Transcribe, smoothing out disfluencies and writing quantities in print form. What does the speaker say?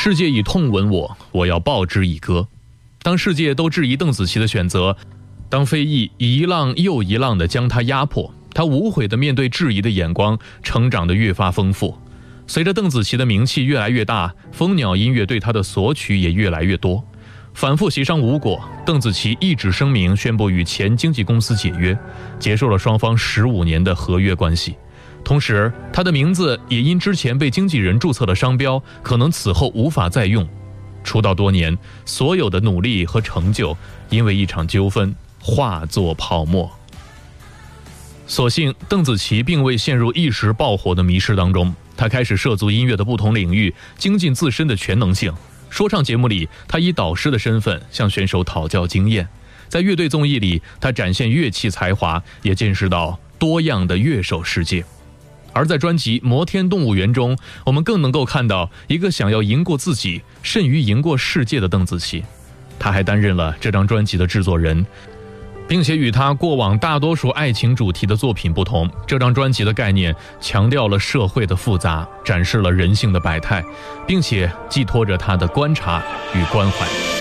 世界以痛吻我，我要报之以歌。当世界都质疑邓紫棋的选择，当非议一浪又一浪地将她压迫，她无悔地面对质疑的眼光，成长得越发丰富。随着邓紫棋的名气越来越大，蜂鸟音乐对她的索取也越来越多。反复协商无果，邓紫棋一纸声明宣布与前经纪公司解约，结束了双方15年的合约关系。同时，她的名字也因之前被经纪人注册了商标，可能此后无法再用。出道多年，所有的努力和成就因为一场纠纷化作泡沫。所幸邓紫棋并未陷入一时爆火的迷失当中，她开始涉足音乐的不同领域，精进自身的全能性。说唱节目里，她以导师的身份向选手讨教经验；在乐队综艺里，她展现乐器才华，也见识到多样的乐手世界。而在专辑《摩天动物园》中，我们更能够看到一个想要赢过自己，甚于赢过世界的邓紫棋。她还担任了这张专辑的制作人，并且与她过往大多数爱情主题的作品不同，这张专辑的概念强调了社会的复杂，展示了人性的百态，并且寄托着她的观察与关怀。